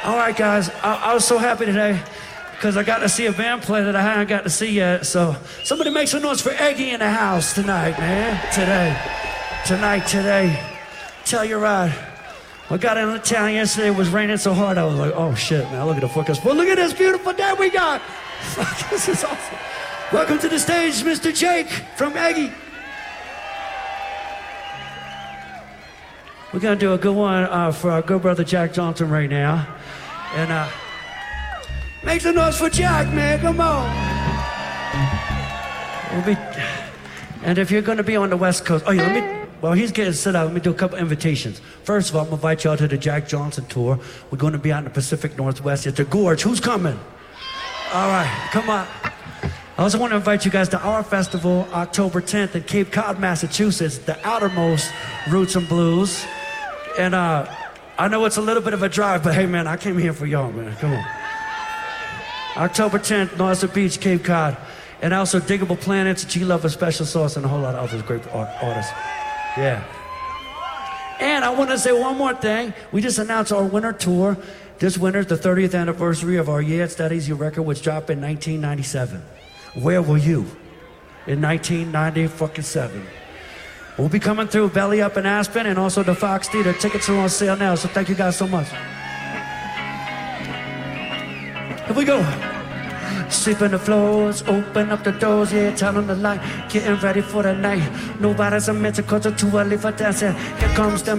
All right, guys, I was so happy today because I got to see a band play that I hadn't got to see yet. So somebody make some noise for Eggy in the house tonight, man. Today. Tell you right. I got into town yesterday. It was raining so hard. I was like, oh shit, man, look at the forecast. But look at this beautiful day we got. Fuck, this is awesome. Welcome to the stage, Mr. Jake from Eggy. We're gonna do a good one for our good brother Jack Johnson right now. And make some noise for Jack, man, come on. And if you're gonna be on the West Coast, while he's getting set up, let me do a couple invitations. First of all, I'm gonna invite y'all to the Jack Johnson tour. We're gonna be out in the Pacific Northwest at the Gorge. Who's coming? All right, come on. I also want to invite you guys to our festival, October 10th in Cape Cod, Massachusetts, the outermost Roots and Blues. And I know it's a little bit of a drive, but hey, man, I came here for y'all, man. Come on. October 10th, Nauset Beach, Cape Cod. And also Diggable Planets, G-Love, Special Sauce, and a whole lot of other great artists. Yeah. And I want to say one more thing. We just announced our winter tour. This winter's the 30th anniversary of our Yeah, It's That Easy record, which dropped in 1997. Where were you in 1997? We'll be coming through Belly Up in Aspen and also the Fox Theater. Tickets are on sale now, so thank you guys so much. Here we go. Sweeping the floors, open up the doors, yeah, turn on the light, getting ready for the night. Nobody's a mental cause it's too early for dancing. Here comes the